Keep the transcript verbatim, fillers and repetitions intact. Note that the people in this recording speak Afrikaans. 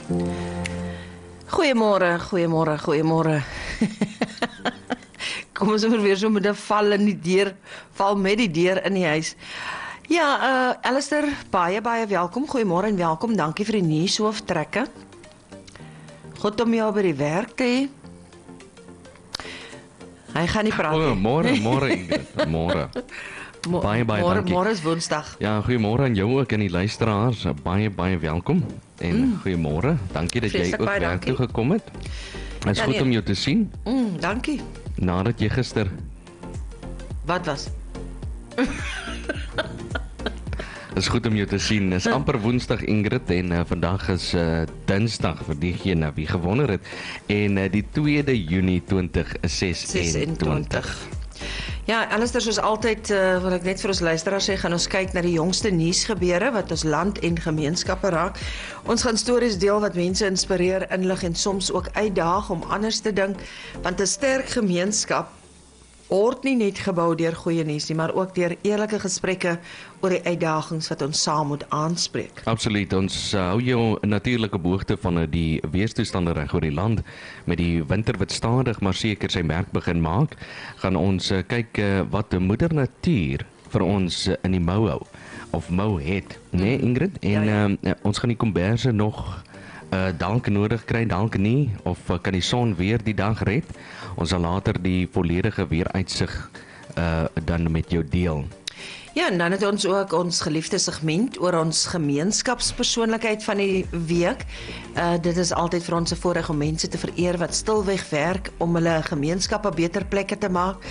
Goeiemôre, goeiemôre, goeiemôre. Kom ons weer so met 'n val in die deur, val met die deur in die huis. Ja, uh, Alistair, baie, baie welkom. Goeiemôre en welkom. Dankie vir die nuushooftrekke. Goed om jou by die werk te hê. Hy gaan nie praat nie. Môre, môre Ingrid, môre. Mo- Baie, baie môre, dankie. môre is Woensdag. Ja, goeiemôre aan jou ook en die luisteraars. Baie, baie welkom. En mm. goeiemôre. Dankie dat Vreeslik jy ook baie werk dankie. toe gekom het. Het is Ja, goed nee. om jou te sien, Mm, dankie. nadat jy gister Wat was? is goed om jou te sien. Is amper Woensdag Ingrid en uh, vandag is uh, Dinsdag vir diegene wie gewonder het. En uh, die tweede Junie twintig sesentwintig. Ja, Alistair, soos altyd, uh, wil ek net vir ons luisteraars sê, gaan ons kyk na die jongste nuusgebeure wat ons land en gemeenskappe raak. Ons gaan stories deel wat mense inspireer, inlig en soms ook uitdaag om anders te dink, want 'n sterk gemeenskap word nie net gebou deur goeie nuus nie, maar ook deur eerlike gesprekke oor die uitdagings wat ons saam moet aanspreek. Absoluut, ons uh, hou jou natuurlike behoogte van uh, die weerstoestande reg oor die land. Met die winter wat stadig maar seker sy merk begin maak, gaan ons uh, kyk uh, wat die moeder natuur vir ons uh, in die mou hou, of mou het, nee Ingrid? En Ja, ja. Uh, ons gaan die komberse nog uh, dalk nodig kry, dalk nie, of uh, kan die son weer die dag red? Ons sal later die volledige weeruitsig uh, dan met jou deel. Ja, en dan het ons ook ons geliefde segment oor ons gemeenskapspersoonlikheid van die week. Uh, dit is altyd vir ons 'n voorreg om mense te vereer wat stilweg werk om hulle gemeenskappe beter plekke te maak.